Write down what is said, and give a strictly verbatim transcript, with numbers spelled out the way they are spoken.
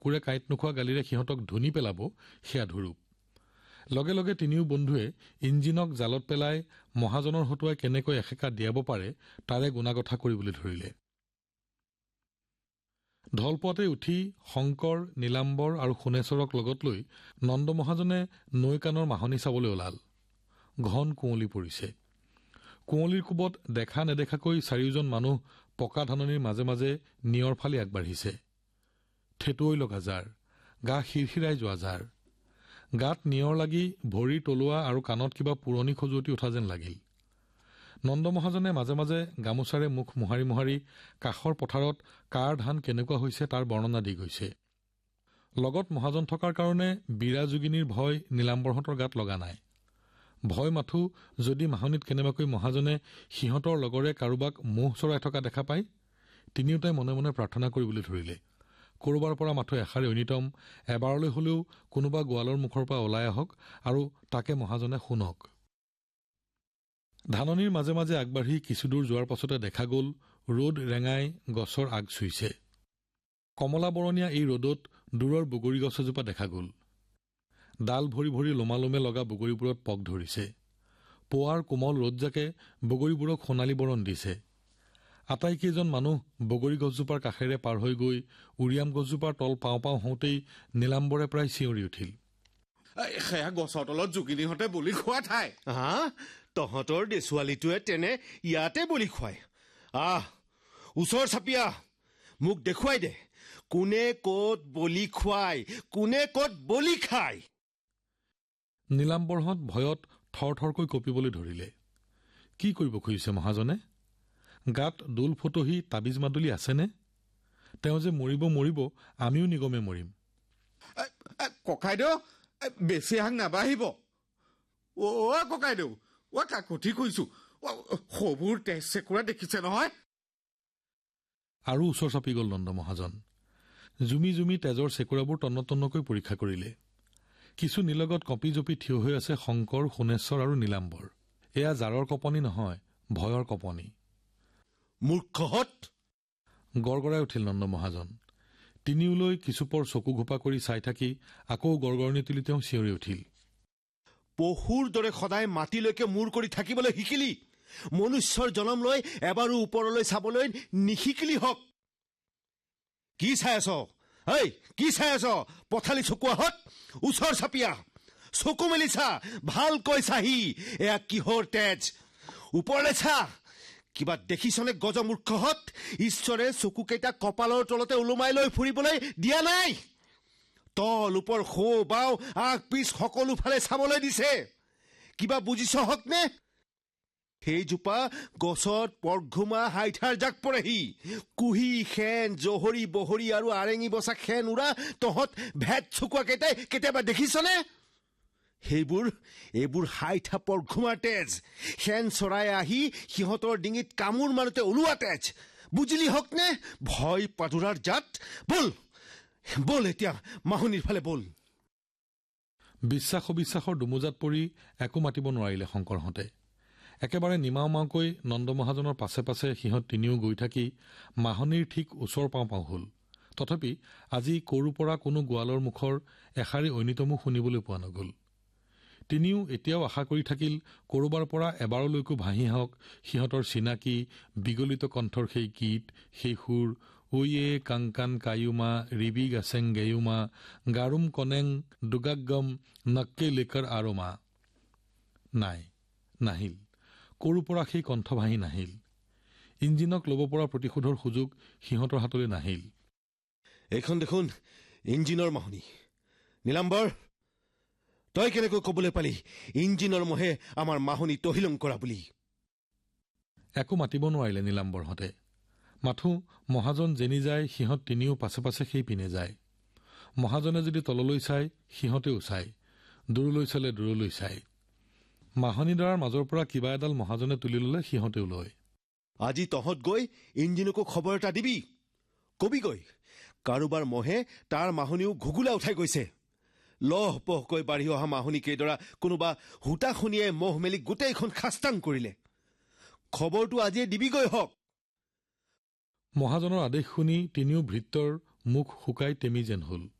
কোৰে কাঁইট নোখোৱা গালিৰে সিহঁতক ধুনি পেলাব সেয়া ধুৰুপ। লগে লগে তিনিও বন্ধুৱে ইঞ্জিনক জালত পেলাই মহাজনৰ হতুৱাই কেনেকৈ এসেকা দিয়াব পাৰে তাৰে গুণাগথা কৰিবলৈ ধৰিলে। ঢলপুৱাতে উঠি শংকৰ, নীলাম্বৰ আৰু সোণেশ্বৰক লগত লৈ নন্দ মহাজনে নৈ কাণৰ মাহনি চাবলৈ ওলাল। ঘন কুঁৱলী পৰিছে। কুঁৱলীৰ কোবত দেখা নেদেখাকৈ চাৰিওজন মানুহ পকা ধাননিৰ মাজে মাজে নিয়ৰ ফালি আগবাঢ়িছে। থেতুৱৈ লগা জাৰ, গা শিৰশিৰাই যোৱা জাৰ। গাত নিয়ৰ লাগি ভৰিৰ তলুৱা আৰু কাণত কিবা পুৰণি খজুৱতি উঠা যেন লাগিল। নন্দ মহাজনে মাজে মাজে গামোচাৰে মুখ মোহাৰি মোহাৰি কাষৰ পথাৰত কাৰ ধান কেনেকুৱা হৈছে তাৰ বৰ্ণনা দি গৈছে। লগত মহাজন থকাৰ কাৰণে বীৰা যোগিনীৰ ভয় নীলাম্বৰহঁতৰ গাত লগা নাই। ভয় মাথো যদি মাহনিত কেনেবাকৈ মহাজনে সিহঁতৰ লগৰে কাৰোবাক মোহ চৰাই থকা দেখা পায়। তিনিওটাই মনে মনে প্ৰাৰ্থনা কৰিবলৈ ধৰিলে, কৰবাৰ পৰা মাথো এষাৰি ঐনিতম এবাৰলৈ হলেও কোনোবা গোৱালৰ মুখৰ পৰা ওলাই আহক আৰু তাকে মহাজনে শুনক। ধাননিৰ মাজে মাজে আগবাঢ়ি কিছুদূৰ যোৱাৰ পাছতে দেখা গল ৰ'দ ৰেঙাই গছৰ আগ চুইছে। কমলা বৰণীয়া এই ৰ'দত দূৰৰ বগৰী গছ এজোপা দেখা গল। ডাল ভৰি ভৰি লোমালোমে লগা বগৰীবোৰত পক ধৰিছে। পুৱাৰ কোমল ৰ'দজাকে বগৰীবোৰক সোণালী বৰণ দিছে। আটাইকেইজন মানুহ বগৰী গছজোপাৰ কাষেৰে পাৰ হৈ গৈ উৰিয়াম গছজোপাৰ তল পাওঁ পাওঁ হওঁতেই নীলাম্বৰে প্ৰায় চিঞৰি উঠিল, সেয়া গছৰ তলত যোগিনীহঁতে বলি খোৱা ঠাই। হা, তহঁতৰ দেছোৱালীটোৱে তেনে ইয়াতে বলি খুৱাই? আহ, ওচৰ চাপিয়া মোক দেখুৱাই দে, কোনে কত বলি খুৱাই, কোনে কত বলি খায়। নীলাম্বৰহঁত ভয়ত থৰ থৰকৈ কঁপিবলৈ ধৰিলে। কি কৰিব খুজিছে মহাজনে? গাত দোল ফটহি তাবিজ মাদুলি আছেনে? তেওঁ যে মৰিব মৰিব, আমিও নিগমে মৰিম। ককাইদেউ, বেছি আগ নাবাঢ়িব। অ ককাইদেউ, অ কাকতি কৈছো, সবুৰ তেজ চেকুৰা দেখিছে নহয়। আৰু ওচৰ চাপি গল নন্দ মহাজন। জুমি জুমি তেজৰ চেকুৰাবোৰ তন্ন তন্নকৈ পৰীক্ষা কৰিলে। কিছু নিলগত কঁপি জপি থিয় হৈ আছে শংকৰ, সোণেশ্বৰ আৰু নীলাম্বৰ। এয়া জাৰৰ কঁপনি নহয়, ভয়ৰ কঁপনি। মূৰ্খহঁত! গড়গড়াই উঠিল নন্দ মহাজন। তিনিওলৈ কিছুপৰ চকু ঘোপা কৰি চাই থাকি আকৌ গড়গড়নি তুলি তেওঁ চিঞৰি উঠিল, পহুৰ দৰে সদায় মাটিলৈকে মূৰ কৰি থাকিবলৈ শিকিলি? মনুষ্যৰ জনম লৈ এবাৰো ওপৰলৈ চাবলৈ নিশিকিলি হক। কি চাই আছ? এই কি চাই আছ? পথালি চকুৱাহঁত, ওচৰ চাপিয়া চকু মেলি চা, ভালকৈ চাহি। এয়া কিহৰ তেজ? ওপৰলৈ চা, কিবা দেখিছনে গজমূৰ্খহঁত? ঈশ্বৰে চকুকেইটা কপালৰ তলতে ওলোমাই লৈ ফুৰিবলৈ দিয়া নাই। তল ওপৰ সো বাও আগ পিছ সকলো ফালে চাবলৈ দিছে। কিবা বুজিছ হক নে? সেইজোপা গছত পৰঘুমা হাইঠাৰ জাক পৰেহি। কুহি খেন জহৰি বহৰি আৰু আৰেঙি বচা খেন উৰা তহঁত ভেট চকুৱা কেইটাই কেতিয়াবা দেখিছনে? সেইবোৰ এইবোৰ হাইঠা পৰঘুমাৰ তেজ। খেন চৰাই আহি সিহঁতৰ ডিঙিত কামোৰ মাৰোতে ওলোৱা তেজ। বুজিলি হক নে ভয় পাদুৰাৰ জাত? বল বল এতিয়া মাহনিৰ ফালে বল। বিশ্বাস অবিশ্বাসৰ দুমোজাত পৰি একো মাতিব নোৱাৰিলে শংকৰহঁতে। একেবাৰে নিমাও মাওকৈ নন্দ মহাজনৰ পাছে পাছে সিহঁত তিনিও গৈ থাকি মাহনিৰ ঠিক ওচৰ পাওঁ পাওঁ হল। তথাপি আজি কৰো পৰা কোনো গোৱালৰ মুখৰ এষাৰি ঐনিতমো শুনিবলৈ পোৱা নগল। তিনিও এতিয়াও আশা কৰি থাকিল কৰবাৰ পৰা এবাৰলৈকো ভাহি আহক সিহঁতৰ চিনাকি বিগলিত কণ্ঠৰ সেই গীত, সেই সুৰ, ঐয়ে কাংকান কায়ুমা ৰিবি গাছেং গেয়ুমা গাৰুম কনেং দুগাগম নক্কে লেকৰ আৰমা। নাই, নাহিল। কৰো পৰা সেই কণ্ঠ ভাহি নাহিল। ইঞ্জিনক ল'ব পৰা প্ৰতিশোধৰ সুযোগ সিহঁতৰ হাতলৈ নাহিল। এইখন দেখোন ইঞ্জিনৰ মাহনি। নীলাম্বৰ, তই কেনেকৈ কবলৈ পালি ইঞ্জিনৰ মহে আমাৰ মাহনি তহিলং কৰা বুলি? একো মাতিব নোৱাৰিলে নীলাম্বৰহঁতে। মাথো মহাজন যেনি যায় সিহঁত তিনিও পাছে পাছে সেই পিনে যায়। মহাজনে যদি তললৈ চায় সিহঁতেও চায়, দূৰলৈ চালে দূৰলৈ চায়। মাহনিডৰাৰ মাজৰ পৰা কিবা এডাল মহাজনে তুলি ললে সিহঁতেও লয়। আজি তহঁত গৈ ইঞ্জিনকো খবৰ এটা দিবি। কবিগৈ কাৰোবাৰ মহে তাৰ মাহনিও ঘুগুলা উঠাই গৈছে। লহ পহকৈ বাঢ়ি অহা মাহনি কেইডৰা কোনোবা হুটা শুনিয়াই মহ মেলি গোটেইখন খাস্তাং কৰিলে। খবৰটো আজিয়ে দিবিগৈ হক। মহাজনৰ আদেশ শুনি তিনিও ভৃত্যৰ মুখ শুকাই টেমি যেন হল।